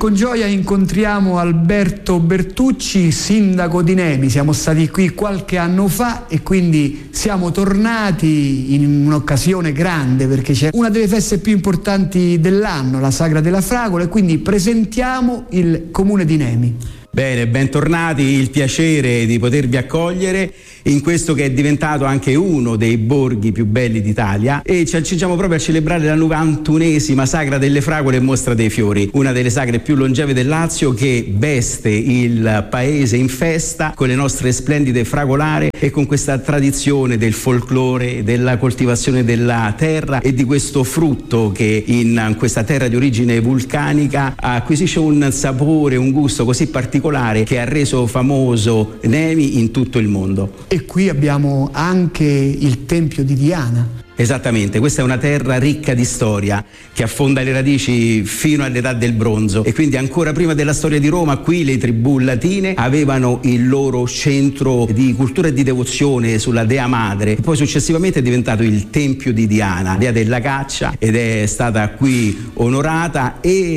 con gioia incontriamo Alberto Bertucci, sindaco di Nemi. Siamo stati qui qualche anno fa e quindi siamo tornati in un'occasione grande, perché c'è una delle feste più importanti dell'anno, la Sagra della Fragola, e quindi presentiamo il comune di Nemi. Bene, bentornati, il piacere di potervi accogliere in questo che è diventato anche uno dei borghi più belli d'Italia, e ci accingiamo proprio a celebrare la 91esima Sagra delle Fragole e Mostra dei Fiori, una delle sagre più longeve del Lazio, che veste il paese in festa con le nostre splendide fragolare e con questa tradizione del folklore, della coltivazione della terra e di questo frutto che in questa terra di origine vulcanica acquisisce un sapore, un gusto così particolare che ha reso famoso Nemi in tutto il mondo. E qui abbiamo anche il Tempio di Diana. Esattamente, questa è una terra ricca di storia che affonda le radici fino all'età del bronzo, e quindi ancora prima della storia di Roma qui le tribù latine avevano il loro centro di cultura e di devozione sulla Dea Madre, e poi successivamente è diventato il Tempio di Diana, dea della caccia, ed è stata qui onorata,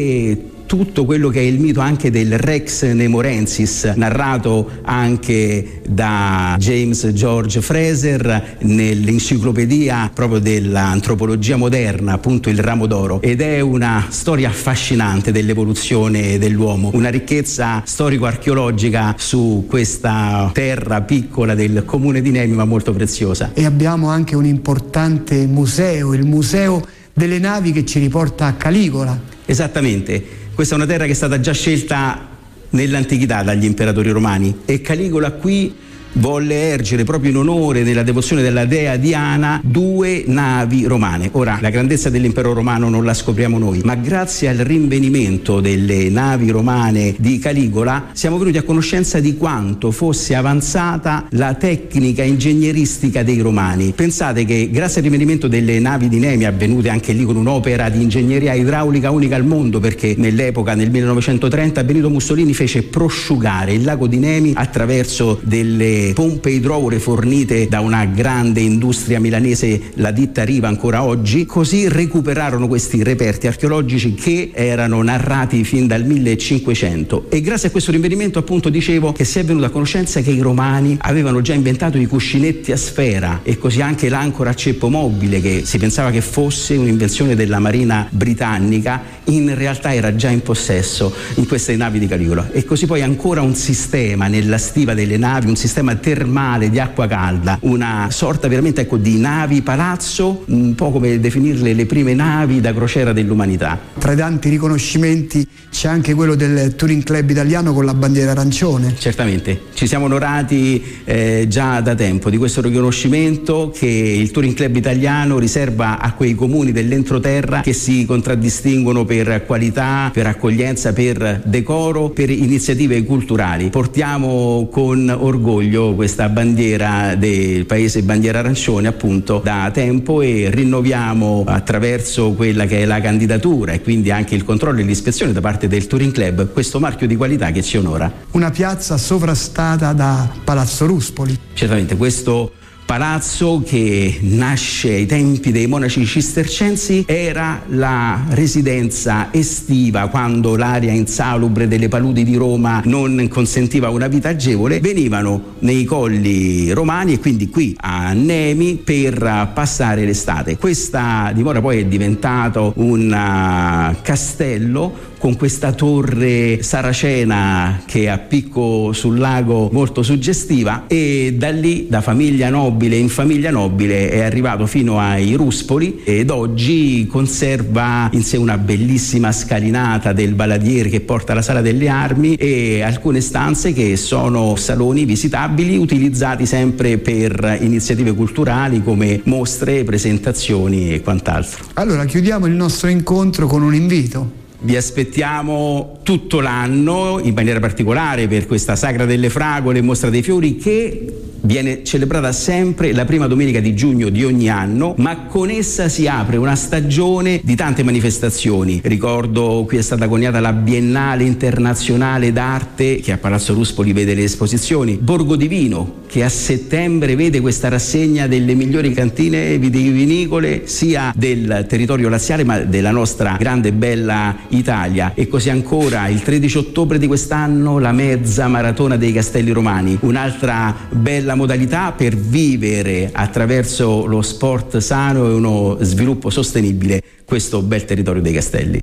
e tutto quello che è il mito anche del Rex Nemorensis, narrato anche da James George Fraser nell'enciclopedia proprio dell'antropologia moderna, appunto il Ramo d'Oro, ed è una storia affascinante dell'evoluzione dell'uomo, una ricchezza storico-archeologica su questa terra piccola del comune di Nemi, ma molto preziosa. E abbiamo anche un importante museo, il Museo delle Navi, che ci riporta a Caligola. Esattamente. Questa è una terra che è stata già scelta nell'antichità dagli imperatori romani, e Caligola qui volle ergere proprio in onore della devozione della dea Diana 2 navi romane. Ora, la grandezza dell'impero romano non la scopriamo noi, ma grazie al rinvenimento delle navi romane di Caligola siamo venuti a conoscenza di quanto fosse avanzata la tecnica ingegneristica dei romani. Pensate che grazie al rinvenimento delle navi di Nemi, avvenute anche lì con un'opera di ingegneria idraulica unica al mondo, perché nell'epoca, nel 1930, Benito Mussolini fece prosciugare il lago di Nemi attraverso delle pompe idrovore fornite da una grande industria milanese, la ditta Riva, ancora oggi. Così recuperarono questi reperti archeologici che erano narrati fin dal 1500, e grazie a questo rinvenimento, appunto, dicevo che si è venuta a conoscenza che i romani avevano già inventato i cuscinetti a sfera, e così anche l'ancora a ceppo mobile, che si pensava che fosse un'invenzione della marina britannica, in realtà era già in possesso in queste navi di Caligola. E così poi ancora un sistema nella stiva delle navi, un sistema termale di acqua calda, una sorta veramente, ecco, di navi palazzo, un po' come definirle le prime navi da crociera dell'umanità. Tra i tanti riconoscimenti c'è anche quello del Touring Club italiano con la bandiera arancione. Certamente, ci siamo onorati già da tempo di questo riconoscimento che il Touring Club italiano riserva a quei comuni dell'entroterra che si contraddistinguono per qualità, per accoglienza, per decoro, per iniziative culturali. Portiamo con orgoglio questa bandiera del paese bandiera arancione, appunto, da tempo, e rinnoviamo attraverso quella che è la candidatura e quindi anche il controllo e l'ispezione da parte del Touring Club questo marchio di qualità che ci onora. Una piazza sovrastata da Palazzo Ruspoli. Certamente, questo palazzo, che nasce ai tempi dei monaci cistercensi, era la residenza estiva quando l'aria insalubre delle paludi di Roma non consentiva una vita agevole. Venivano nei colli romani e quindi qui a Nemi per passare l'estate. Questa dimora poi è diventato un castello con questa torre saracena che a picco sul lago molto suggestiva, e da lì, da famiglia nobile in famiglia nobile, è arrivato fino ai Ruspoli, ed oggi conserva in sé una bellissima scalinata del Baladiere che porta alla Sala delle Armi e alcune stanze che sono saloni visitabili utilizzati sempre per iniziative culturali come mostre, presentazioni e quant'altro. Allora chiudiamo il nostro incontro con un invito. Vi aspettiamo tutto l'anno, in maniera particolare per questa Sagra delle Fragole e Mostra dei Fiori, che Viene celebrata sempre la prima domenica di giugno di ogni anno, ma con essa si apre una stagione di tante manifestazioni. Ricordo qui è stata coniata la Biennale Internazionale d'Arte, che a Palazzo Ruspoli vede le esposizioni, Borgo di Vino, che a settembre vede questa rassegna delle migliori cantine vitivinicole sia del territorio laziale ma della nostra grande e bella Italia. E così ancora il 13 ottobre di quest'anno la mezza maratona dei Castelli Romani, un'altra bella modalità per vivere attraverso lo sport sano e uno sviluppo sostenibile questo bel territorio dei Castelli.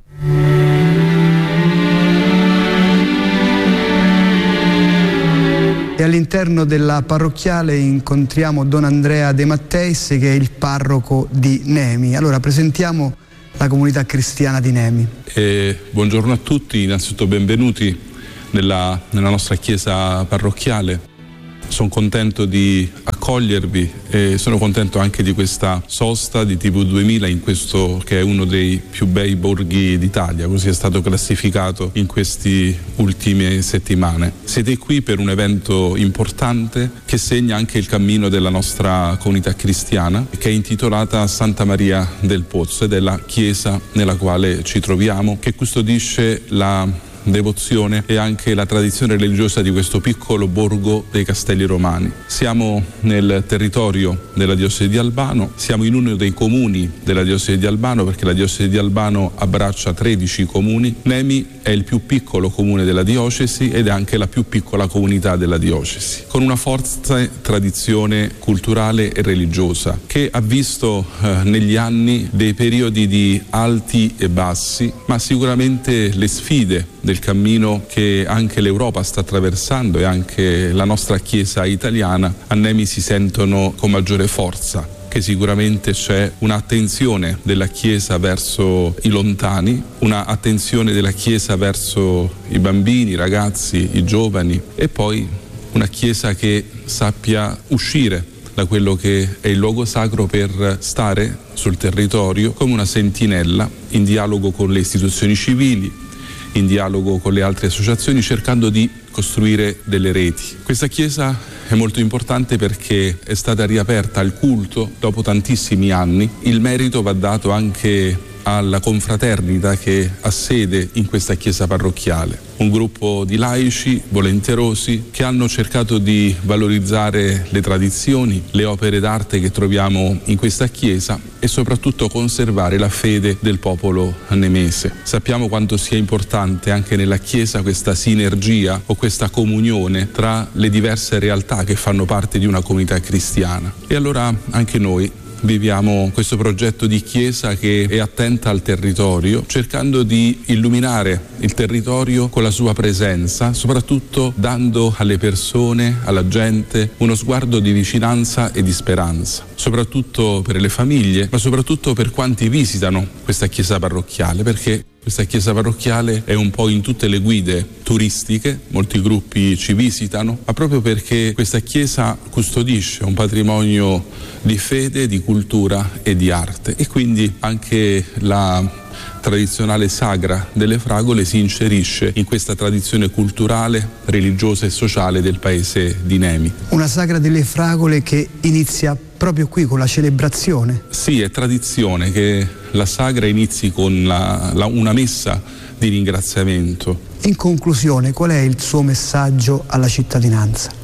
E all'interno della parrocchiale incontriamo Don Andrea De Matteis, che è il parroco di Nemi. Allora presentiamo la comunità cristiana di Nemi. Buongiorno a tutti, innanzitutto benvenuti nella nostra chiesa parrocchiale. Sono contento di accogliervi e sono contento anche di questa sosta di TV2000 in questo che è uno dei più bei borghi d'Italia, così è stato classificato in queste ultime settimane. Siete qui per un evento importante che segna anche il cammino della nostra comunità cristiana, che è intitolata Santa Maria del Pozzo ed è la chiesa nella quale ci troviamo, che custodisce la devozione e anche la tradizione religiosa di questo piccolo borgo dei Castelli Romani. Siamo nel territorio della diocesi di Albano, siamo in uno dei comuni della diocesi di Albano, perché la diocesi di Albano abbraccia 13 comuni. Nemi è il più piccolo comune della diocesi ed è anche la più piccola comunità della diocesi, con una forte tradizione culturale e religiosa che ha visto negli anni dei periodi di alti e bassi, ma sicuramente le sfide del cammino che anche l'Europa sta attraversando e anche la nostra Chiesa italiana a Nemi si sentono con maggiore forza, che sicuramente c'è un'attenzione della Chiesa verso i lontani, un'attenzione della Chiesa verso i bambini, i ragazzi, i giovani e poi una Chiesa che sappia uscire da quello che è il luogo sacro per stare sul territorio come una sentinella in dialogo con le istituzioni civili, in dialogo con le altre associazioni, cercando di costruire delle reti. Questa chiesa è molto importante perché è stata riaperta al culto dopo tantissimi anni. Il merito va dato anche alla confraternita che ha sede in questa chiesa parrocchiale, un gruppo di laici volenterosi che hanno cercato di valorizzare le tradizioni, le opere d'arte che troviamo in questa chiesa e soprattutto conservare la fede del popolo nemese. Sappiamo quanto sia importante anche nella chiesa questa sinergia o questa comunione tra le diverse realtà che fanno parte di una comunità cristiana. E allora anche noi viviamo questo progetto di chiesa che è attenta al territorio, cercando di illuminare il territorio con la sua presenza, soprattutto dando alle persone, alla gente, uno sguardo di vicinanza e di speranza, soprattutto per le famiglie, ma soprattutto per quanti visitano questa chiesa parrocchiale, perché questa chiesa parrocchiale è un po' in tutte le guide turistiche, molti gruppi ci visitano, ma proprio perché questa chiesa custodisce un patrimonio di fede, di cultura e di arte e quindi anche la tradizionale sagra delle fragole si inserisce in questa tradizione culturale, religiosa e sociale del paese di Nemi. Una sagra delle fragole che inizia proprio qui con la celebrazione. Sì, è tradizione che la sagra inizi con una messa di ringraziamento. In conclusione, qual è il suo messaggio alla cittadinanza?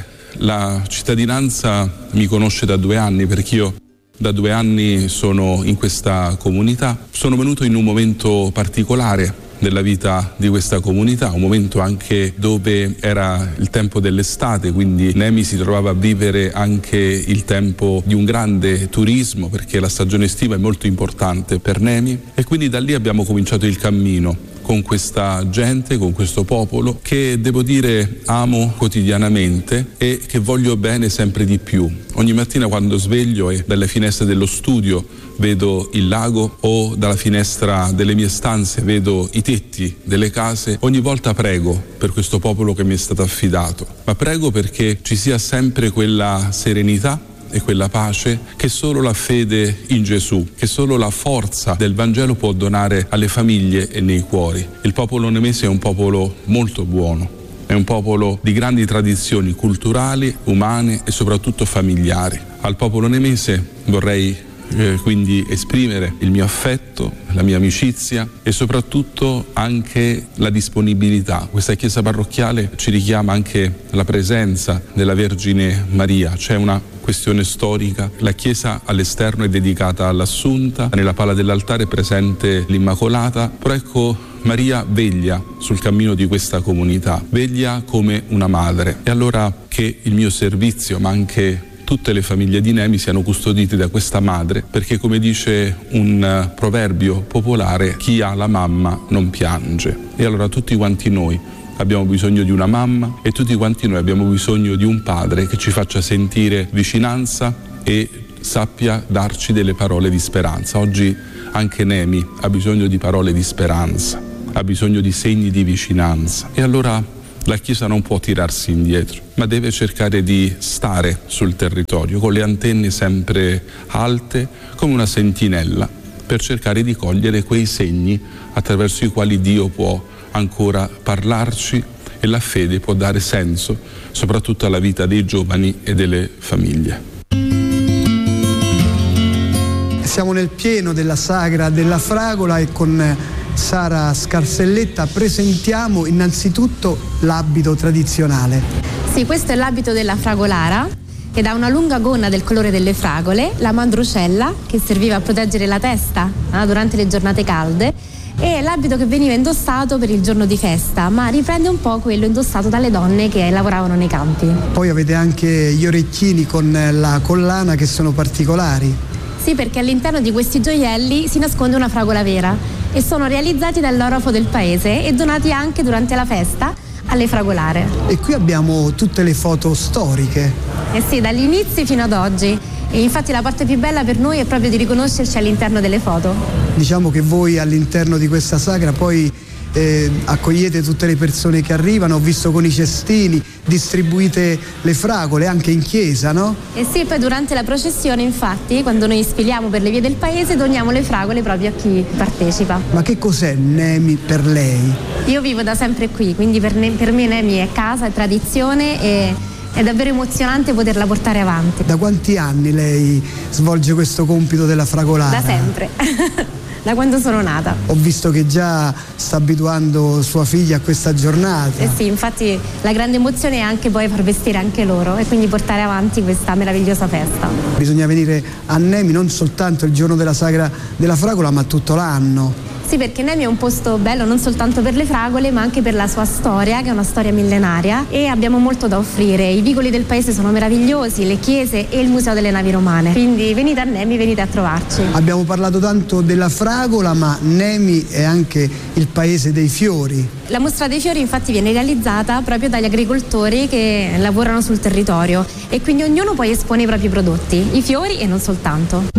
La cittadinanza mi conosce da 2 anni perché io da 2 anni sono in questa comunità. Sono venuto in un momento particolare della vita di questa comunità, un momento anche dove era il tempo dell'estate, quindi Nemi si trovava a vivere anche il tempo di un grande turismo perché la stagione estiva è molto importante per Nemi e quindi da lì abbiamo cominciato il cammino con questa gente, con questo popolo che devo dire amo quotidianamente e che voglio bene sempre di più. Ogni mattina quando sveglio e dalle finestre dello studio vedo il lago o dalla finestra delle mie stanze vedo i tetti delle case, ogni volta prego per questo popolo che mi è stato affidato, ma prego perché ci sia sempre quella serenità e quella pace che solo la fede in Gesù, che solo la forza del Vangelo può donare alle famiglie e nei cuori. Il popolo nemese è un popolo molto buono, È un popolo di grandi tradizioni culturali, umane e soprattutto familiari. Al popolo nemese vorrei quindi esprimere il mio affetto, la mia amicizia e soprattutto anche la disponibilità. Questa chiesa parrocchiale ci richiama anche la presenza della Vergine Maria. C'è una questione storica. La chiesa all'esterno è dedicata all'Assunta, nella pala dell'altare è presente l'Immacolata, però ecco, Maria veglia sul cammino di questa comunità, veglia come una madre. E allora che il mio servizio, ma anche tutte le famiglie di Nemi siano custodite da questa madre, perché come dice un proverbio popolare, chi ha la mamma non piange. E allora tutti quanti noi abbiamo bisogno di una mamma e tutti quanti noi abbiamo bisogno di un padre che ci faccia sentire vicinanza e sappia darci delle parole di speranza. Oggi anche Nemi ha bisogno di parole di speranza, ha bisogno di segni di vicinanza. E allora la Chiesa non può tirarsi indietro, ma deve cercare di stare sul territorio con le antenne sempre alte come una sentinella per cercare di cogliere quei segni attraverso i quali Dio può ancora parlarci e la fede può dare senso soprattutto alla vita dei giovani e delle famiglie. Siamo nel pieno della sagra della fragola e con Sara Scarselletta presentiamo innanzitutto l'abito tradizionale. Sì, questo è l'abito della fragolara, ed ha una lunga gonna del colore delle fragole, la mandrucella che serviva a proteggere la testa durante le giornate calde, e l'abito che veniva indossato per il giorno di festa, ma riprende un po' quello indossato dalle donne che lavoravano nei campi. Poi avete anche gli orecchini con la collana che sono particolari. Sì, perché all'interno di questi gioielli si nasconde una fragola vera e sono realizzati dall'orafo del paese e donati anche durante la festa alle fragolare. E qui abbiamo tutte le foto storiche. Eh sì, dagli inizi fino ad oggi. E infatti la parte più bella per noi è proprio di riconoscerci all'interno delle foto. Diciamo che voi all'interno di questa sagra poi accogliete tutte le persone che arrivano, ho visto con i cestini, distribuite le fragole anche in chiesa, no? Eh sì, poi durante la processione infatti, quando noi sfiliamo per le vie del paese, doniamo le fragole proprio a chi partecipa. Ma che cos'è Nemi per lei? Io vivo da sempre qui, quindi per me Nemi è casa, è tradizione e è davvero emozionante poterla portare avanti. Da quanti anni lei svolge questo compito della fragolara? Da sempre. Da quando sono nata. Ho visto che già sta abituando sua figlia a questa giornata. Eh sì, infatti la grande emozione è anche poi far vestire anche loro e quindi portare avanti questa meravigliosa festa. Bisogna venire a Nemi non soltanto il giorno della sagra della fragola, ma tutto l'anno. Sì, perché Nemi è un posto bello non soltanto per le fragole, ma anche per la sua storia, che è una storia millenaria, e abbiamo molto da offrire. I vicoli del paese sono meravigliosi, le chiese e il museo delle navi romane. Quindi venite a Nemi, venite a trovarci. Abbiamo parlato tanto della fragola, ma Nemi è anche il paese dei fiori. La mostra dei fiori infatti viene realizzata proprio dagli agricoltori che lavorano sul territorio e quindi ognuno poi espone i propri prodotti, i fiori e non soltanto.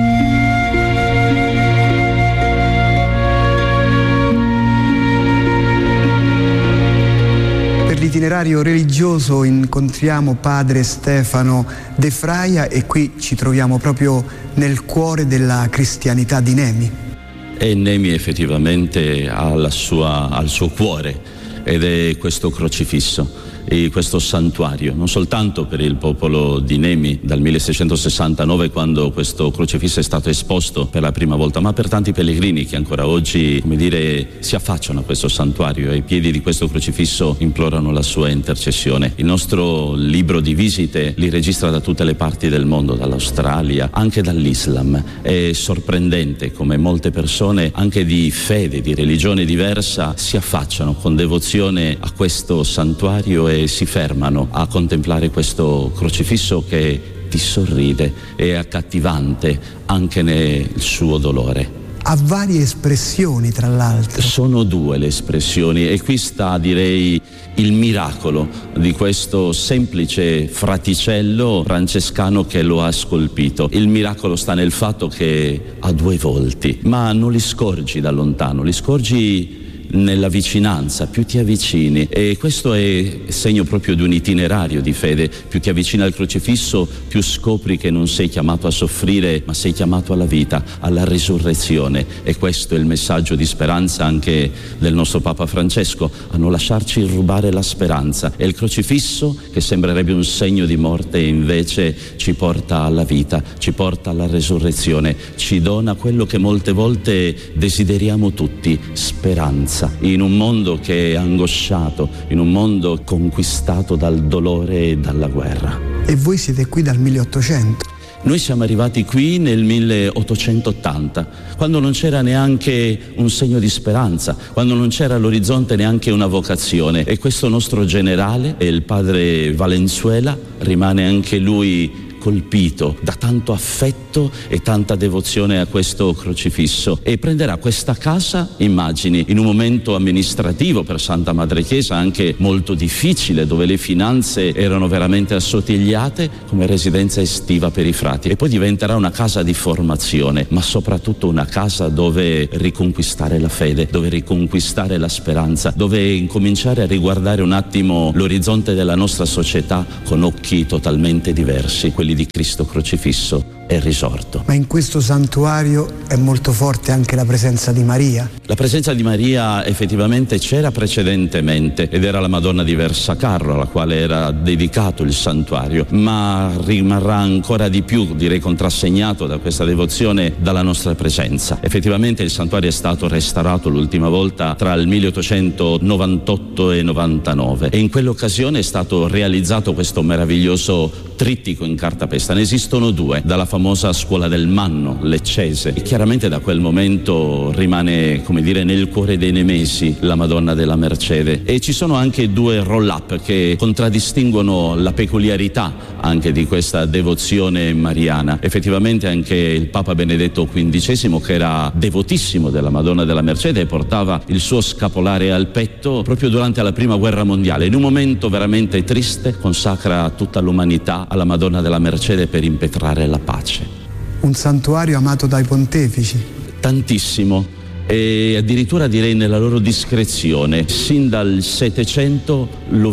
L'itinerario religioso incontriamo padre Stefano De Fraia e qui ci troviamo proprio nel cuore della cristianità di Nemi. E Nemi effettivamente ha al suo cuore ed è questo crocifisso e questo santuario, non soltanto per il popolo di Nemi dal 1669 quando questo crocifisso è stato esposto per la prima volta, ma per tanti pellegrini che ancora oggi, come dire, si affacciano a questo santuario e ai piedi di questo crocifisso implorano la sua intercessione. Il nostro libro di visite li registra da tutte le parti del mondo, dall'Australia, anche dall'Islam. È sorprendente come molte persone, anche di fede, di religione diversa, si affacciano con devozione a questo santuario e si fermano a contemplare questo crocifisso che ti sorride, è accattivante anche nel suo dolore. Ha varie espressioni, tra l'altro. Sono due le espressioni e qui sta, direi, il miracolo di questo semplice fraticello francescano che lo ha scolpito. Il miracolo sta nel fatto che ha due volti, ma non li scorgi da lontano, li scorgi nella vicinanza, più ti avvicini, e questo è segno proprio di un itinerario di fede. Più ti avvicini al crocifisso, più scopri che non sei chiamato a soffrire, ma sei chiamato alla vita, alla risurrezione. E questo è il messaggio di speranza anche del nostro Papa Francesco, a non lasciarci rubare la speranza. E il crocifisso, che sembrerebbe un segno di morte, invece ci porta alla vita, ci porta alla resurrezione, ci dona quello che molte volte desideriamo tutti: speranza. In un mondo che è angosciato, in un mondo conquistato dal dolore e dalla guerra. E voi siete qui dal 1800? Noi siamo arrivati qui nel 1880, quando non c'era neanche un segno di speranza, quando non c'era all'orizzonte neanche una vocazione, e questo nostro generale, il padre Valenzuela, rimane anche lui colpito da tanto affetto e tanta devozione a questo crocifisso, e prenderà questa casa, immagini, in un momento amministrativo per Santa Madre Chiesa anche molto difficile, dove le finanze erano veramente assottigliate, come residenza estiva per i frati, e poi diventerà una casa di formazione, ma soprattutto una casa dove riconquistare la fede, dove riconquistare la speranza, dove incominciare a riguardare un attimo l'orizzonte della nostra società con occhi totalmente diversi, quelli di Cristo crocifisso e risorto. Ma in questo santuario è molto forte anche la presenza di Maria? La presenza di Maria effettivamente c'era precedentemente, ed era la Madonna di Versacarro alla quale era dedicato il santuario, ma rimarrà ancora di più, direi, contrassegnato da questa devozione dalla nostra presenza. Effettivamente il santuario è stato restaurato l'ultima volta tra il 1898 e 99, e in quell'occasione è stato realizzato questo meraviglioso trittico in cartapesta. Ne esistono due, dalla famosa scuola del Manno, leccese, e chiaramente da quel momento rimane, come dire, nel cuore dei nemesi la Madonna della Mercede. E ci sono anche due roll-up che contraddistinguono la peculiarità anche di questa devozione mariana. Effettivamente anche il Papa Benedetto XV, che era devotissimo della Madonna della Mercede, portava il suo scapolare al petto proprio durante la Prima Guerra Mondiale. In un momento veramente triste consacra tutta l'umanità alla Madonna della Mercede per impetrare la pace. Un santuario amato dai pontefici? Tantissimo, e addirittura direi nella loro discrezione. Sin dal Settecento lo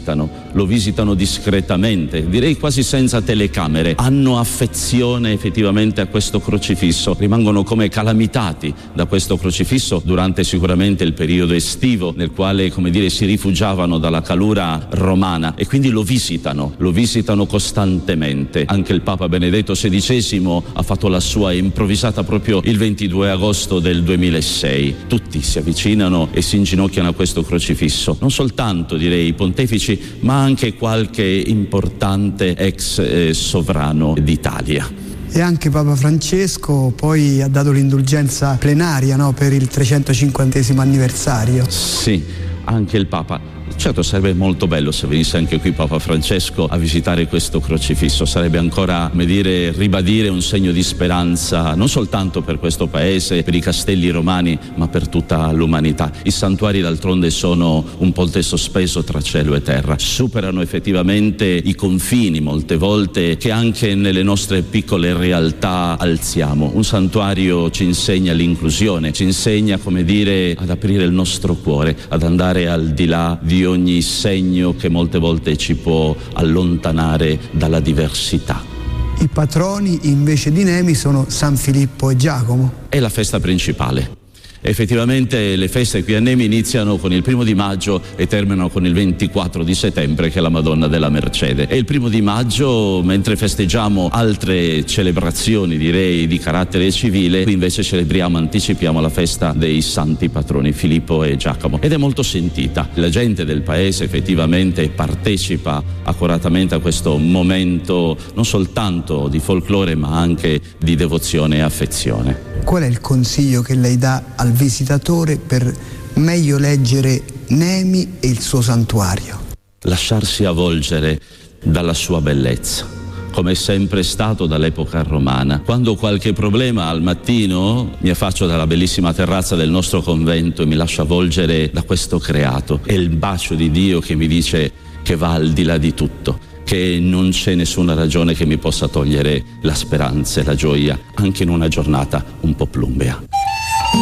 visitano discretamente, direi quasi senza telecamere. Hanno affezione effettivamente a questo crocifisso, rimangono come calamitati da questo crocifisso durante sicuramente il periodo estivo, nel quale, come dire, si rifugiavano dalla calura romana, e quindi lo visitano costantemente. Anche il Papa Benedetto XVI ha fatto la sua improvvisata proprio il 22 agosto del 2006. Tutti si avvicinano e si inginocchiano a questo crocifisso, non soltanto, direi, i pontefici, ma anche qualche importante ex sovrano d'Italia. E anche Papa Francesco poi ha dato l'indulgenza plenaria, no, per il 350° anniversario. Sì, anche il Papa. Certo, sarebbe molto bello se venisse anche qui Papa Francesco a visitare questo crocifisso. Sarebbe ancora, come dire, ribadire un segno di speranza non soltanto per questo paese, per i castelli romani, ma per tutta l'umanità. I santuari d'altronde sono un ponte sospeso tra cielo e terra, superano effettivamente i confini molte volte che anche nelle nostre piccole realtà alziamo. Un santuario ci insegna l'inclusione, ci insegna, come dire, ad aprire il nostro cuore, ad andare al di là di ogni segno che molte volte ci può allontanare dalla diversità. I patroni invece di Nemi sono San Filippo e Giacomo. È la festa principale. Effettivamente le feste qui a Nemi iniziano con il 1° di maggio e terminano con il 24 di settembre, che è la Madonna della Mercede. E il 1° di maggio, mentre festeggiamo altre celebrazioni, direi, di carattere civile, qui invece anticipiamo la festa dei santi patroni Filippo e Giacomo. Ed è molto sentita. La gente del paese effettivamente partecipa accuratamente a questo momento non soltanto di folklore, ma anche di devozione e affezione. Qual è il consiglio che lei dà al visitatore per meglio leggere Nemi e il suo santuario? Lasciarsi avvolgere dalla sua bellezza, come è sempre stato dall'epoca romana. Quando ho qualche problema al mattino mi affaccio dalla bellissima terrazza del nostro convento e mi lascio avvolgere da questo creato. È il bacio di Dio che mi dice che va al di là di tutto, che non c'è nessuna ragione che mi possa togliere la speranza e la gioia, anche in una giornata un po' plumbea.